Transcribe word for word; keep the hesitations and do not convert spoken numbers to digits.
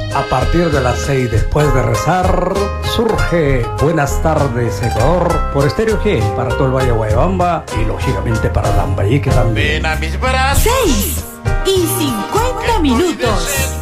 A partir de las seis, después de rezar, surge Buenas tardes Ecuador por Estéreo G para todo el Valle de Guayabamba y lógicamente para Lambayeque también. Ven a mis brazos. seis y cincuenta minutos.